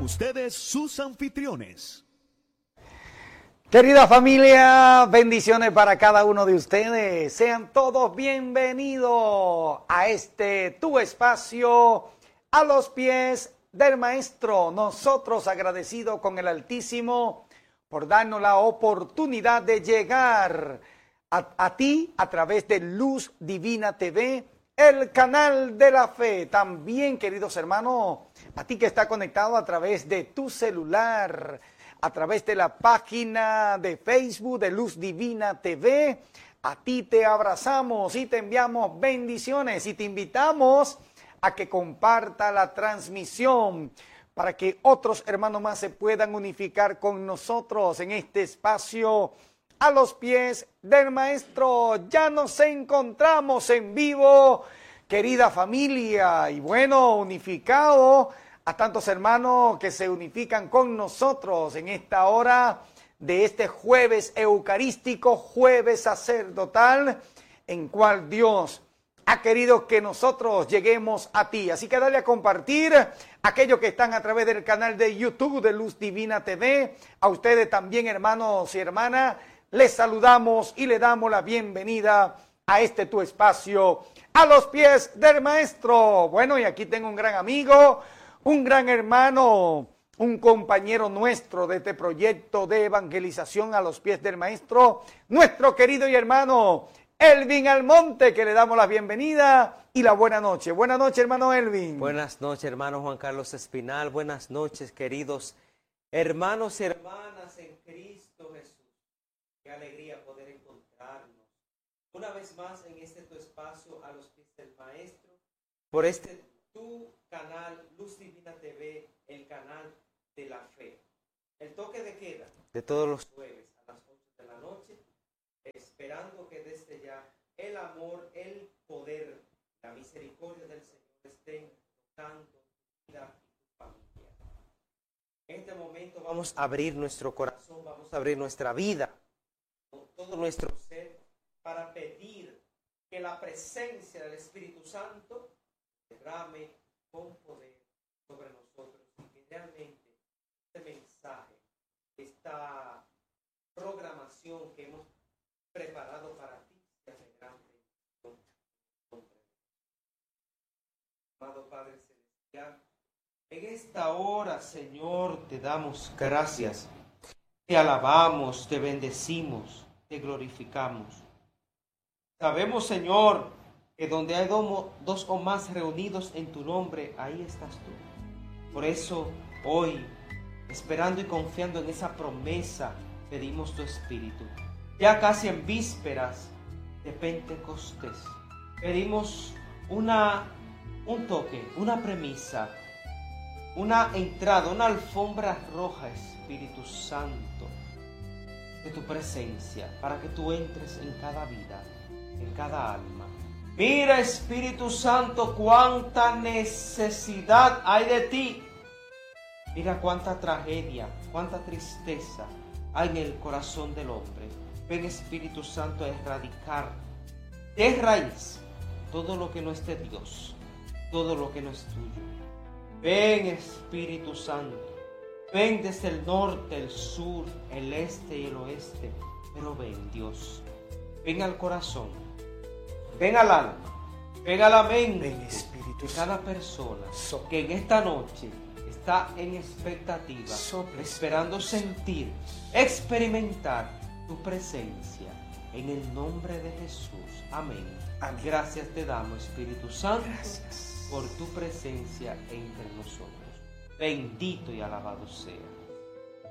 ustedes sus anfitriones. Querida familia, bendiciones para cada uno de ustedes. Sean todos bienvenidos a este tu espacio, a los pies del Maestro. Nosotros agradecidos con el Altísimo por darnos la oportunidad de llegar a ti a través de Luz Divina TV, el canal de la fe. También, queridos hermanos, a ti que está conectado a través de tu celular, a través de la página de Facebook de Luz Divina TV, a ti te abrazamos y te enviamos bendiciones y te invitamos a que comparta la transmisión para que otros hermanos más se puedan unificar con nosotros en este espacio a los pies del Maestro. Ya nos encontramos en vivo, querida familia, y bueno, unificado a tantos hermanos que se unifican con nosotros en esta hora de este jueves eucarístico, jueves sacerdotal, en cual Dios ha querido que nosotros lleguemos a ti. Así que dale a compartir a aquellos que están a través del canal de YouTube de Luz Divina TV. A ustedes también, hermanos y hermanas, les saludamos y le damos la bienvenida a este tu espacio, a los pies del Maestro. Bueno, y aquí tengo un gran amigo, un gran hermano, un compañero nuestro de este proyecto de evangelización a los pies del Maestro, nuestro querido y hermano Elvin Almonte, que le damos la bienvenida y la buena noche. Buenas noches, hermano Elvin. Buenas noches, hermano Juan Carlos Espinal. Buenas noches, queridos hermanos y hermanas en Cristo Jesús. Qué alegría poder encontrarnos una vez más en este tu espacio a los pies del Maestro, por este tu canal Luz Divina TV, el canal de la fe. El toque de queda de todos los jueves a las 8 de la noche, esperando que desde ya el amor, el poder, la misericordia del Señor estén tocando tu vida y tu familia. En este momento vamos a abrir nuestro corazón, vamos a abrir nuestra vida, todo nuestro ser, para pedir que la presencia del Espíritu Santo derrame con poder sobre nosotros y que realmente este mensaje, esta programación que hemos preparado para ti, sea de grande. Amado Padre Celestial, en esta hora, Señor, te damos gracias, te alabamos, te bendecimos, te glorificamos. Sabemos, Señor, que donde hay dos o más reunidos en tu nombre, ahí estás tú. Por eso, hoy, esperando y confiando en esa promesa, pedimos tu Espíritu. Ya casi en vísperas de Pentecostés, pedimos un toque, una premisa, una entrada, una alfombra roja, Espíritu Santo, de tu presencia, para que tú entres en cada vida, en cada alma. Mira, Espíritu Santo, cuánta necesidad hay de ti. Mira cuánta tragedia, cuánta tristeza hay en el corazón del hombre. Ven, Espíritu Santo, a erradicar de raíz todo lo que no es de Dios, todo lo que no es tuyo. Ven, Espíritu Santo, ven desde el norte, el sur, el este y el oeste, pero ven, Dios, ven al corazón, ven al alma, ven a la mente, Ven, Espíritu de cada persona que en esta noche está en expectativa, esperando sentir, experimentar tu presencia, en el nombre de Jesús. Amén. Amén. Gracias te damos, Espíritu Santo, Gracias por tu presencia entre nosotros. Bendito y alabado sea.